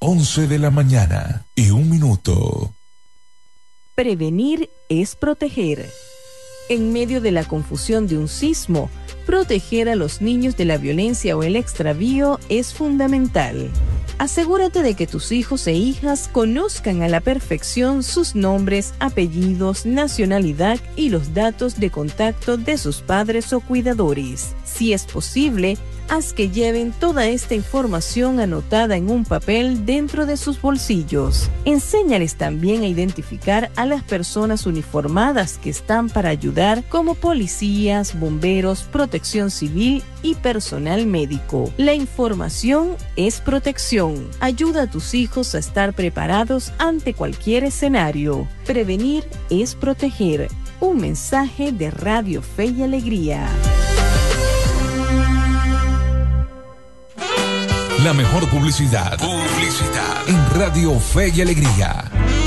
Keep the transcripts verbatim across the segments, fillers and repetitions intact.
once de la mañana y un minuto. Prevenir es proteger. En medio de la confusión de un sismo, proteger a los niños de la violencia o el extravío es fundamental. Asegúrate de que tus hijos e hijas conozcan a la perfección sus nombres, apellidos, nacionalidad y los datos de contacto de sus padres o cuidadores. Si es posible, haz que lleven toda esta información anotada en un papel dentro de sus bolsillos. Enséñales también a identificar a las personas uniformadas que están para ayudar, como policías, bomberos, protección civil y personal médico. La información es protección. Ayuda a tus hijos a estar preparados ante cualquier escenario. Prevenir es proteger. Un mensaje de Radio Fe y Alegría. La mejor publicidad. Publicidad. En Radio Fe y Alegría.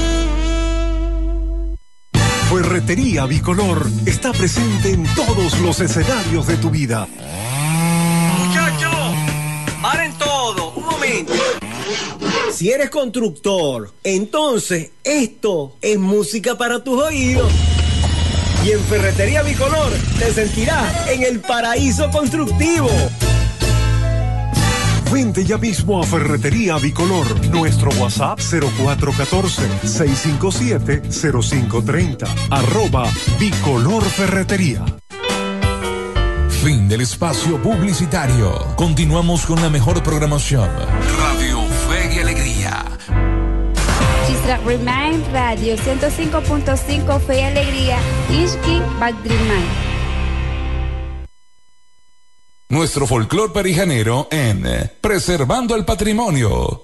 Ferretería Bicolor está presente en todos los escenarios de tu vida. ¡Muchachos! ¡Paren todo! ¡Un momento! Si eres constructor, entonces esto es música para tus oídos. Y en Ferretería Bicolor te sentirás en el paraíso constructivo. Vente ya mismo a Ferretería Bicolor. Nuestro WhatsApp cero cuatro uno cuatro, seis cinco siete, cero cinco tres cero. Arroba Bicolor Ferretería. Fin del espacio publicitario. Continuamos con la mejor programación. Radio Fe y Alegría. Chisrak Remind Radio ciento cinco punto cinco Fe y Alegría. Ishki Bagdrimay. Nuestro folclor perijanero en Preservando el Patrimonio.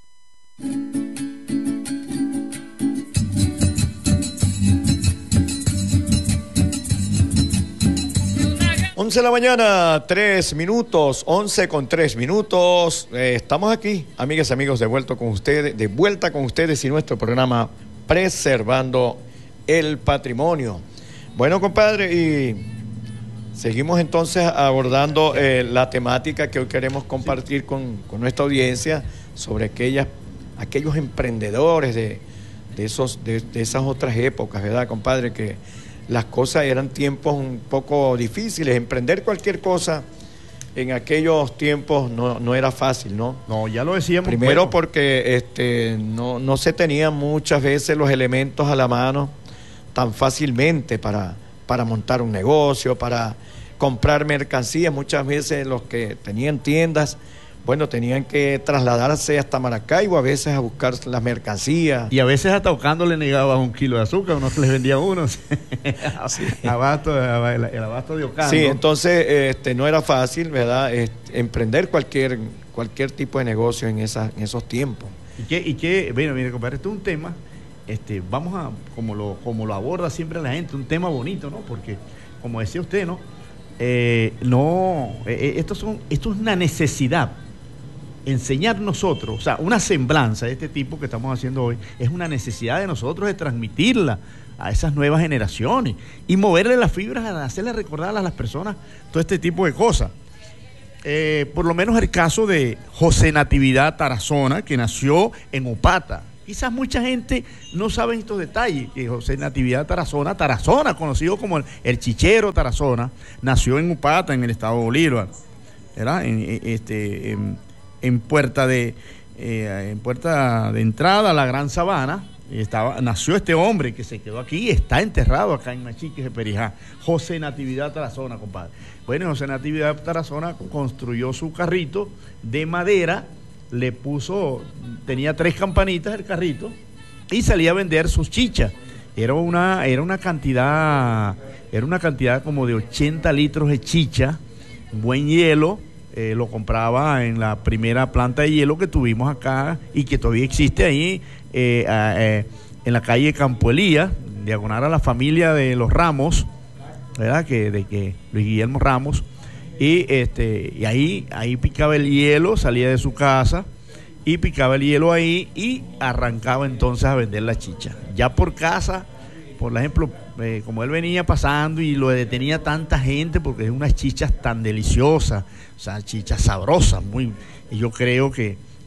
once de la mañana, tres minutos, once con tres minutos. Eh, estamos aquí, amigas y amigos, de vuelta con ustedes, de vuelta con ustedes y nuestro programa Preservando el Patrimonio. Bueno, compadre, y seguimos entonces abordando eh, la temática que hoy queremos compartir con, con nuestra audiencia sobre aquellas, aquellos emprendedores de, de, esos, de, de esas otras épocas, ¿verdad, compadre? Que las cosas eran tiempos un poco difíciles. Emprender cualquier cosa en aquellos tiempos no, no era fácil, ¿no? No, ya lo decíamos. Primero bueno. porque este, no, no se tenían muchas veces los elementos a la mano tan fácilmente para, para montar un negocio, para comprar mercancías. Muchas veces los que tenían tiendas, bueno, tenían que trasladarse hasta Maracaibo a veces a buscar las mercancías. Y a veces hasta Ocando le negaban un kilo de azúcar, uno les vendía uno. Sí. abasto, el, el abasto de Ocando. Sí, entonces este, no era fácil, ¿verdad? Este, emprender cualquier, cualquier tipo de negocio en, esa, en esos tiempos. Y que, y que, bueno, mire, compadre, esto es un tema, este, vamos a, como lo, como lo aborda siempre la gente, un tema bonito, ¿no? Porque, como decía usted, ¿no? Eh, no, eh, esto, son, esto es una necesidad. Enseñar nosotros, o sea, una semblanza de este tipo que estamos haciendo hoy, es una necesidad de nosotros de transmitirla a esas nuevas generaciones y moverle las fibras, a hacerle recordar a las personas todo este tipo de cosas. Eh, por lo menos el caso de José Natividad Tarazona, que nació en Upata. Quizás mucha gente no sabe estos detalles, que José Natividad Tarazona, Tarazona, conocido como el, el Chichero Tarazona, nació en Upata, en el estado de Bolívar, ¿verdad? En, este, en, en puerta de eh, en puerta de entrada a la Gran Sabana. Estaba, nació este hombre que se quedó aquí y está enterrado acá en Machiques de Perijá. José Natividad Tarazona, compadre. Bueno, José Natividad Tarazona construyó su carrito de madera, le puso, tenía tres campanitas el carrito y salía a vender sus chichas. Era una, era una cantidad, era una cantidad como de ochenta litros de chicha, buen hielo. Eh, lo compraba en la primera planta de hielo que tuvimos acá y que todavía existe ahí eh, eh, en la calle Campo Elías, diagonal a la familia de los Ramos, ¿verdad? Que, de que Luis Guillermo Ramos, y este y ahí, ahí picaba el hielo, salía de su casa y picaba el hielo ahí y arrancaba entonces a vender la chicha. Ya por casa, por ejemplo, eh, como él venía pasando y lo detenía tanta gente porque es unas chichas tan deliciosas, o sea, chichas sabrosas, muy, y yo creo que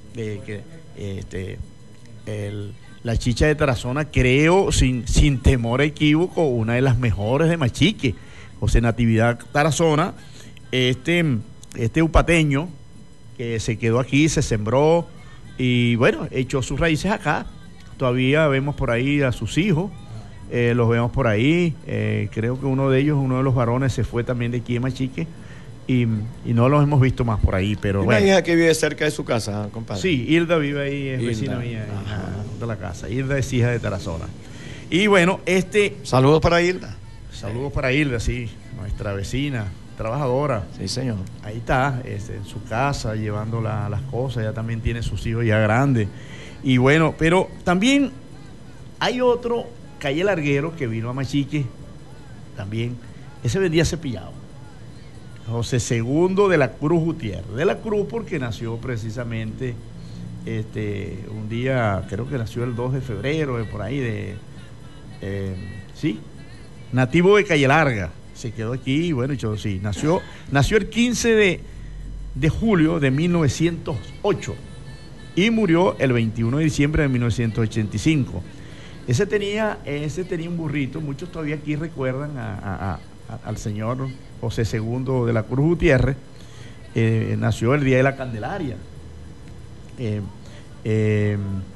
eh, que este, el, la chicha de Tarazona, creo, sin, sin temor a equívoco, una de las mejores de Machique. José Natividad Tarazona, este, este upateño que se quedó aquí, se sembró y bueno, echó sus raíces acá. Todavía vemos por ahí a sus hijos, eh, los vemos por ahí. Eh, creo que uno de ellos, uno de los varones, se fue también de aquí de Machique y, y no los hemos visto más por ahí. Pero una bueno. hija que vive cerca de su casa, compadre. Sí, Hilda vive ahí, es Hilda. vecina mía, de la casa. Hilda es hija de Tarazona. Y bueno, este... Saludos para Hilda. Saludos para Hilda, sí, nuestra vecina, trabajadora. Sí, señor. Ahí está, este, en su casa, llevando la, las cosas. Ella también tiene sus hijos ya grandes. Y bueno, pero también hay otro, Calle Larguero, que vino a Machique, también. Ese vendía cepillado. José Segundo de la Cruz Gutiérrez. De la Cruz porque nació precisamente este, un día, creo que nació el dos de febrero, de por ahí, de... Eh, sí, nativo de Calle Larga, se quedó aquí y bueno, yo sí, nació, nació el quince de julio de mil novecientos ocho y murió el veintiuno de diciembre de mil novecientos ochenta y cinco. Ese tenía, ese tenía un burrito, muchos todavía aquí recuerdan a, a, a, al señor José Segundo de la Cruz Gutiérrez, eh, nació el día de la Candelaria. Eh, eh,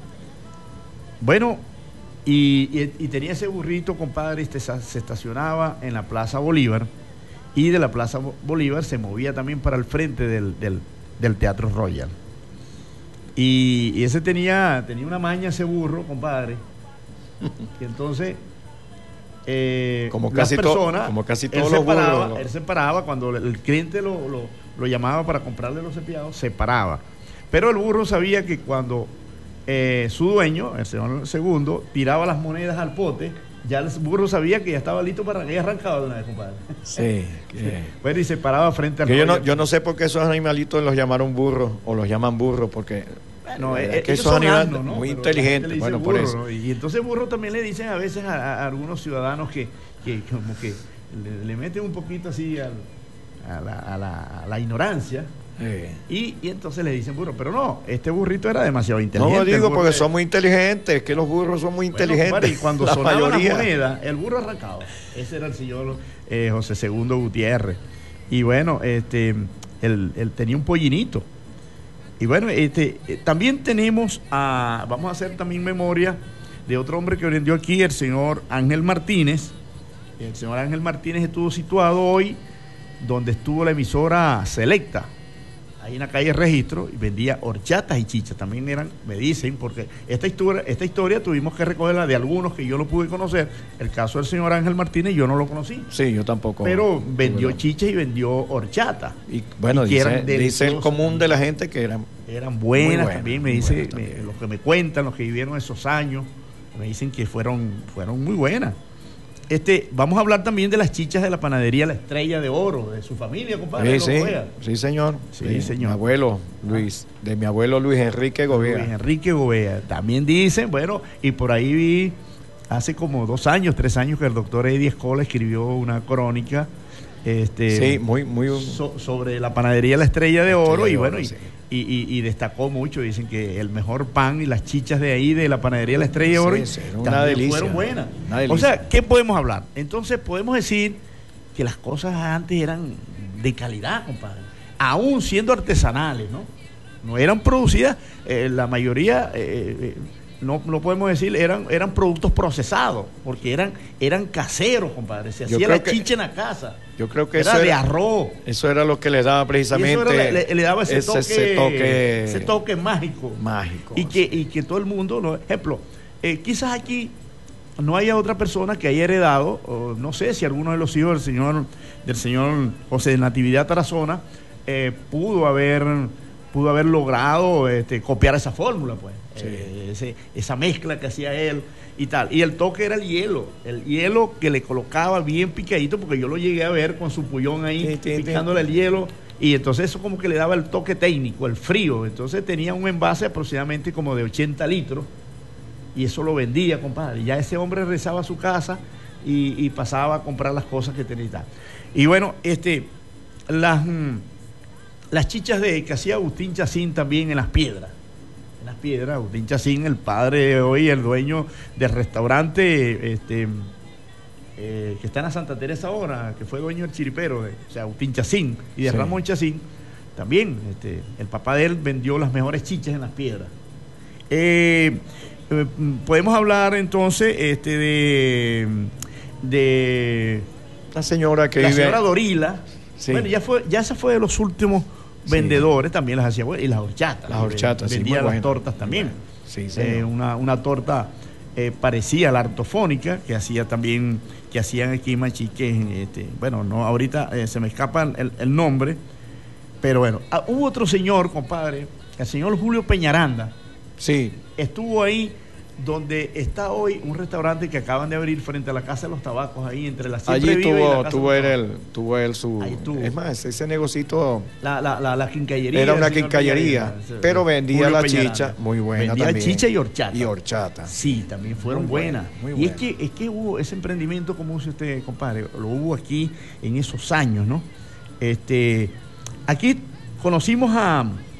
bueno, Y, y, y tenía ese burrito, compadre, este, se estacionaba en la Plaza Bolívar y de la Plaza Bolívar se movía también para el frente del, del, del Teatro Royal. Y, y ese tenía, tenía una maña, ese burro, compadre. Y entonces, eh, como, las casi personas, to, como casi todos él los burros. paraba, ¿no? Él se paraba cuando el cliente lo, lo, lo llamaba para comprarle los cepillados, se paraba. Pero el burro sabía que cuando... Eh, su dueño, el señor Segundo, tiraba las monedas al pote, ya el burro sabía que ya estaba listo para que arrancaba de una vez, compadre. Sí. Que... Bueno, y se paraba frente al... Que yo, no, yo no sé por qué esos animalitos los llamaron burros o los llaman burros, porque no, es eh, que esos animales asno, ¿no? muy Pero inteligentes, bueno, burro, por eso. ¿no? Y entonces burro también le dicen a veces a, a algunos ciudadanos que, que como que le, le meten un poquito así al, a, la, a, la, a la ignorancia. Sí. Y, y entonces le dicen burro, pero no, este burrito era demasiado inteligente. No lo digo porque de... son muy inteligentes, que los burros son muy bueno, inteligentes. Compadre, y cuando sonaban las monedas, el burro arrancaba. Ese era el señor eh, José Segundo Gutiérrez. Y bueno, este, él, él tenía un pollinito. Y bueno, este, eh, también tenemos a, vamos a hacer también memoria de otro hombre que vendió aquí, el señor Ángel Martínez. El señor Ángel Martínez estuvo situado hoy donde estuvo la emisora Selecta, ahí en la calle Registro, y vendía horchatas y chichas. También eran, me dicen, porque esta historia, esta historia tuvimos que recogerla de algunos que yo lo pude conocer. El caso del señor Ángel Martínez yo no lo conocí. Sí, yo tampoco. Pero vendió chichas y vendió horchatas. Y bueno, y dice, dice el común de la gente que eran, eran buenas, buenas también, me dice, buenas también. Me, los que me cuentan, los que vivieron esos años, me dicen que fueron, fueron muy buenas. Este, vamos a hablar también de las chichas de la panadería La Estrella de Oro, de su familia, compadre. Sí, sí, sí, señor. Sí, sí, señor. Mi abuelo Luis, de mi abuelo Luis Enrique Gobea. Luis Enrique Gobea. También dicen, bueno, y por ahí vi hace como dos años, tres años que el doctor Eddie Escola escribió una crónica. Este, sí, muy, muy so, sobre la panadería La Estrella de Oro, Estrella y bueno, de Oro, y, sí. y, y, y destacó mucho, dicen que el mejor pan y las chichas de ahí de la panadería La Estrella de Oro sí, sí, una delicia, fueron buenas. Una delicia. O sea, ¿qué podemos hablar? Entonces podemos decir que las cosas antes eran de calidad, compadre, aún siendo artesanales, ¿no? No eran producidas, eh, la mayoría... Eh, eh, No, no podemos decir, eran, eran productos procesados, porque eran, eran caseros, compadre. Se hacía la chicha en la casa. Yo creo que era eso de era, arroz. Eso era lo que le daba precisamente. Y eso era, le, le, daba ese, ese, toque, ese toque. Ese toque mágico. Mágico. Y que, y que todo el mundo, ¿no? Ejemplo, eh, quizás aquí no haya otra persona que haya heredado, o no sé si alguno de los hijos del señor, del señor José Natividad Tarazona eh, pudo haber. pudo haber logrado este, copiar esa fórmula, pues, sí. eh, ese, esa mezcla que hacía él y tal. Y el toque era el hielo, el hielo que le colocaba bien picadito, porque yo lo llegué a ver con su pullón ahí, sí, sí, picándole sí. el hielo, y entonces eso como que le daba el toque técnico, el frío. Entonces tenía un envase aproximadamente como de ochenta litros, y eso lo vendía, compadre. Ya ese hombre regresaba a su casa y, y pasaba a comprar las cosas que tenía y tal. Y bueno, este, las... Las chichas de que hacía Agustín Chacín también en Las Piedras. en Las Piedras. Agustín Chacín, el padre hoy, el dueño del restaurante este, eh, que está en la Santa Teresa ahora, que fue dueño del Chiripero, de, o sea, Agustín Chacín y de sí. Ramón Chacín. También, este, el papá de él vendió las mejores chichas en Las Piedras. Eh, eh, podemos hablar entonces este, de, de la señora que la vive... señora Dorila. Sí. Bueno, ya fue, ya se fue de los últimos sí. vendedores, también las hacía, y las horchatas. Las horchatas, vendía sí, las bueno. tortas también. Sí, sí. Eh, una, una torta eh, parecida a la artofónica, que hacía también, que hacían aquí en Machique, este, bueno, no, ahorita eh, se me escapa el, el nombre. Pero bueno, ah, hubo otro señor, compadre, el señor Julio Peñaranda. Sí. Estuvo ahí donde está hoy un restaurante que acaban de abrir frente a la Casa de los Tabacos, ahí entre la Siempre Allí Viva tuvo, y la Casa tuvo de él, los el, tuvo él su... Ahí tuvo. Es más, ese negocito... La, la, la, la quincallería. Era una quincallería, pero vendía Julio la Peñaranda. chicha muy buena vendía también. chicha y horchata. Y horchata. Sí, también fueron Muy buenas. buena, muy y buena. es que, es que hubo ese emprendimiento, como dice usted, compadre, lo hubo aquí en esos años, ¿no? Este, aquí conocimos a,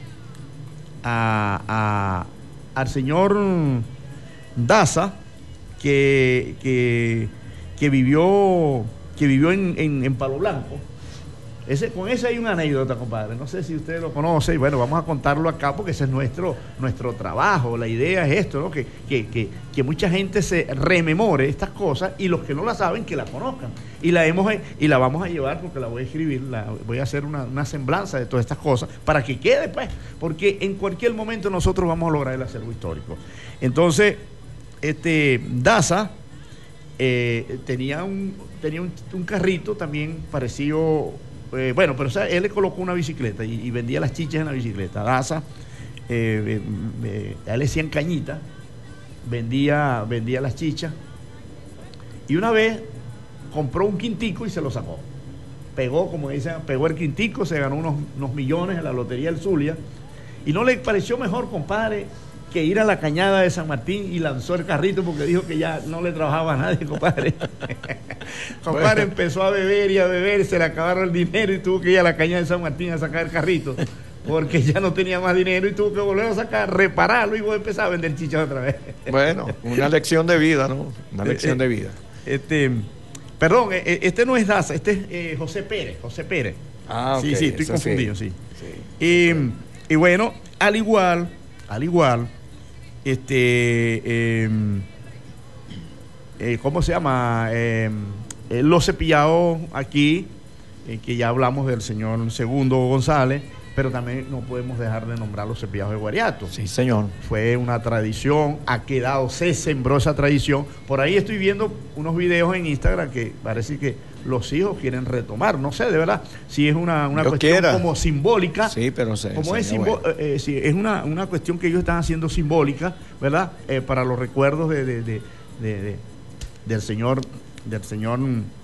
a, a al señor Daza, que, que, que vivió, que vivió en, en, en Palo Blanco. Ese, con ese hay una anécdota, compadre. No sé si usted lo conoce, y bueno, vamos a contarlo acá porque ese es nuestro, nuestro trabajo. La idea es esto, ¿no? Que, que, que, que mucha gente se rememore estas cosas y los que no la saben, que la conozcan. Y la, hemos, y la vamos a llevar porque la voy a escribir, la, voy a hacer una, una semblanza de todas estas cosas para que quede, pues, porque en cualquier momento nosotros vamos a lograr el acervo histórico. Entonces, este Daza eh, tenía, un, tenía un, un carrito también parecido... Eh, bueno, pero o sea, él le colocó una bicicleta y, y vendía las chichas en la bicicleta. Daza, eh, eh, a él le decían cañita, vendía, vendía las chichas. Y una vez compró un quintico y se lo sacó. Pegó, como dicen, pegó el quintico, se ganó unos, unos millones en la lotería del Zulia. Y no le pareció mejor, compadre, que ir a la cañada de San Martín y lanzó el carrito porque dijo que ya no le trabajaba a nadie, compadre. Compadre, bueno. Empezó a beber y a beber, se le acabaron el dinero y tuvo que ir a la cañada de San Martín a sacar el carrito porque ya no tenía más dinero y tuvo que volver a sacar, repararlo y vos empezar a vender chichas otra vez. Bueno, una lección de vida, ¿no? Una lección de vida. Este, perdón, este no es Daza, este es eh, José Pérez, José Pérez. Ah, sí, okay, sí, estoy confundido, sí. sí. sí. Y, y bueno, al igual, al igual, este, eh, eh, ¿cómo se llama? Eh, eh, los cepillados aquí, eh, que ya hablamos del señor Segundo González, pero también no podemos dejar de nombrar los cepillados de Guariato. Sí, señor. Fue una tradición, ha quedado, se sembró esa tradición. Por ahí estoy viendo unos videos en Instagram que parece que los hijos quieren retomar. No sé, de verdad, si es una, una cuestión quiera. como simbólica. Sí, pero sé. Como es, bueno. eh, eh, sí, es una, una cuestión que ellos están haciendo simbólica, ¿verdad? Eh, para los recuerdos de, de, de, de, de, del señor, del señor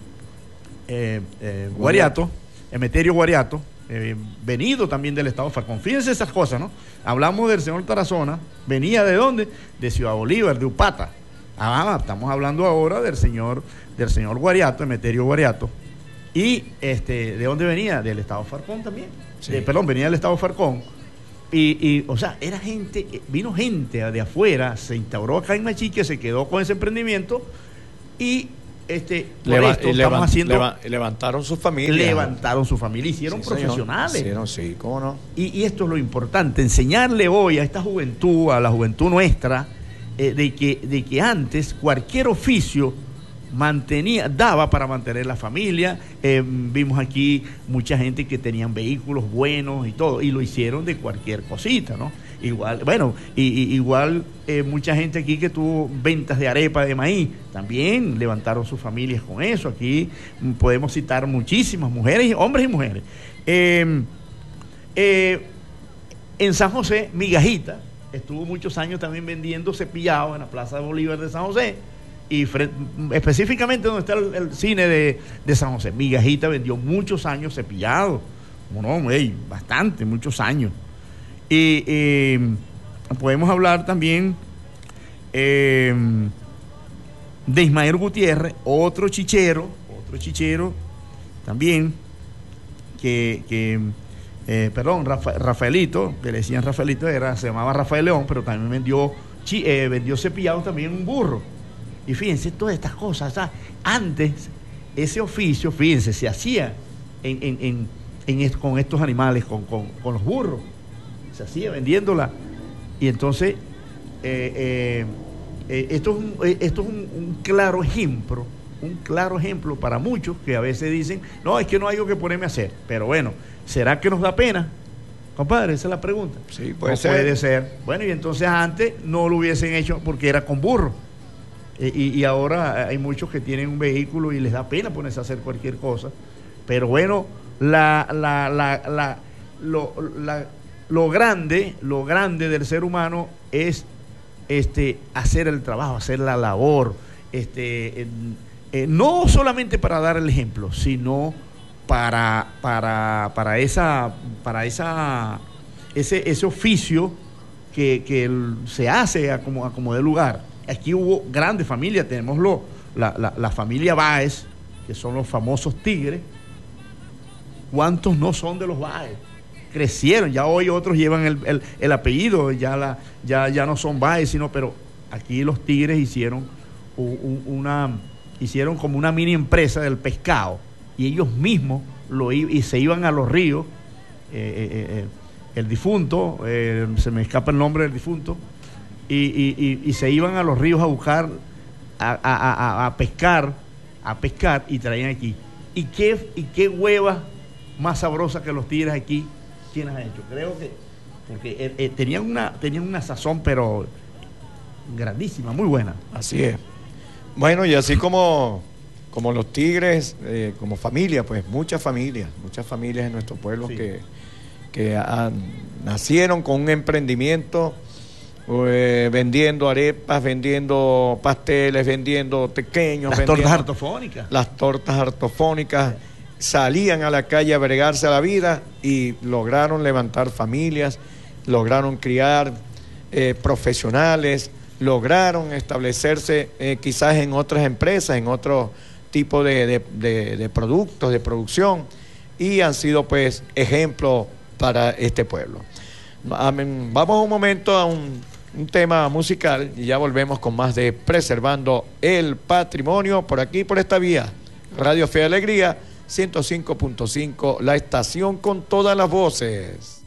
eh, eh, Guariato, Emeterio Guariato. Eh, venido también del estado Falcón. Fíjense esas cosas, ¿no? Hablamos del señor Tarazona, venía ¿de dónde? De Ciudad Bolívar, de Upata. Ah, estamos hablando ahora del señor, del señor Guariato, Emeterio Guariato. Y este, ¿de dónde venía? Del estado Falcón también. Sí. Eh, perdón, venía del estado Falcón. Y, y, o sea, era gente, vino gente de afuera, se instauró acá en Machique, se quedó con ese emprendimiento y Este, por Leva, esto leva, estamos haciendo leva, levantaron su familia levantaron su familia, hicieron sí, profesionales hicieron, sí, cómo no y, y esto es lo importante, enseñarle hoy a esta juventud, a la juventud nuestra, eh, de que de que antes cualquier oficio mantenía, daba para mantener la familia. Eh, vimos aquí mucha gente que tenían vehículos buenos y todo, y lo hicieron de cualquier cosita, ¿no? Igual, bueno, y, y, igual eh, mucha gente aquí que tuvo ventas de arepa de maíz, también levantaron sus familias con eso. Aquí podemos citar muchísimas mujeres, hombres y mujeres. Eh, eh, en San José, Migajita estuvo muchos años también vendiendo cepillados en la Plaza de Bolívar de San José, y específicamente donde está el, el cine de, de San José. Migajita vendió muchos años cepillados, bueno, no, hey, bastante, muchos años. Y eh, podemos hablar también eh, de Ismael Gutiérrez, otro chichero, otro chichero también, que, que, eh, perdón, Rafa, Rafaelito, que le decían Rafaelito, era, se llamaba Rafael León, pero también vendió, chi, eh, vendió cepillados también un burro. Y fíjense, todas estas cosas, o sea, antes ese oficio, fíjense, se hacía en, en, en, en est con estos animales, con, con, con los burros, se hacía vendiéndola. Y entonces, eh, eh, eh, esto es, un, eh, esto es un, un claro ejemplo, un claro ejemplo para muchos que a veces dicen, no, es que no hay algo que ponerme a hacer. Pero bueno, ¿será que nos da pena? Compadre, esa es la pregunta. Sí, puede no ser. Puede ser. Bueno, y entonces antes no lo hubiesen hecho porque era con burro. Y, y ahora hay muchos que tienen un vehículo y les da pena ponerse a hacer cualquier cosa. Pero bueno, la, la, la, la, lo, la, lo grande, lo grande del ser humano es este, hacer el trabajo, hacer la labor, este, en, eh, no solamente para dar el ejemplo, sino para, para, para esa, para esa, ese, ese oficio que, que el, se hace a como, a como de lugar. Aquí hubo grandes familias, tenemos lo, la, la, la familia Báez, que son los famosos tigres. ¿Cuántos no son de los Báez? Crecieron, ya hoy otros llevan el, el, el apellido, ya, la, ya, ya no son Báez, sino, pero aquí los tigres hicieron una, hicieron como una mini empresa del pescado, y ellos mismos lo, y se iban a los ríos, eh, eh, eh, el difunto, eh, se me escapa el nombre del difunto, Y, y, y, y se iban a los ríos a buscar, a, a, a, a pescar, a pescar y traían aquí. ¿Y qué, y qué huevas más sabrosas que los tigres aquí? ¿Quién has hecho? Creo que, porque eh, eh, tenían, una, tenían una sazón, pero grandísima, muy buena. Así es. Bueno, y así como, como los tigres, eh, como familia, pues muchas familias, muchas familias en nuestro pueblo sí. que, que han, nacieron con un emprendimiento. Eh, vendiendo arepas, vendiendo pasteles, vendiendo pequeños, las vendiendo, tortas artofónicas. Las tortas artofónicas. Salían a la calle a bregarse a la vida y lograron levantar familias, lograron criar eh, profesionales, lograron establecerse eh, quizás en otras empresas, en otro tipo de, de, de, de productos, de producción, y han sido pues ejemplos para este pueblo. Vamos un momento a un, un tema musical y ya volvemos con más de Preservando el Patrimonio por aquí, por esta vía. Radio Fe y Alegría, ciento cinco punto cinco, la estación con todas las voces.